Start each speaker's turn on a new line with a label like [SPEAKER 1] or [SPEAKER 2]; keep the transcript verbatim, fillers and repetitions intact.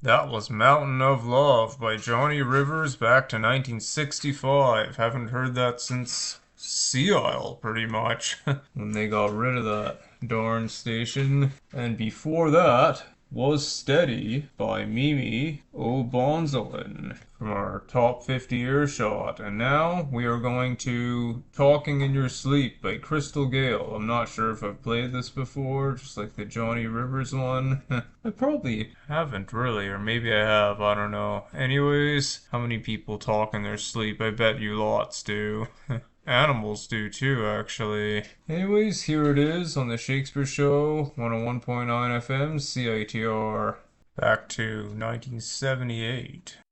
[SPEAKER 1] That was Mountain of Love by Johnny Rivers back to nineteen sixty-five. Haven't heard that since Sea Isle, pretty much, when they got rid of that darn station. And before that was Steady by Mimi O'Bonzolin from our top fifty earshot. And now we are going to Talking in Your Sleep by Crystal Gale. I'm not sure if I've played this before, just like the Johnny Rivers one. I probably haven't really, or maybe I have, I don't know. Anyways, how many people talk in their sleep? I bet you lots do. Animals do too, actually. Anyways, here it is on the Shakespeare Show, one oh one point nine F M, C I T R. Back to nineteen seventy-eight.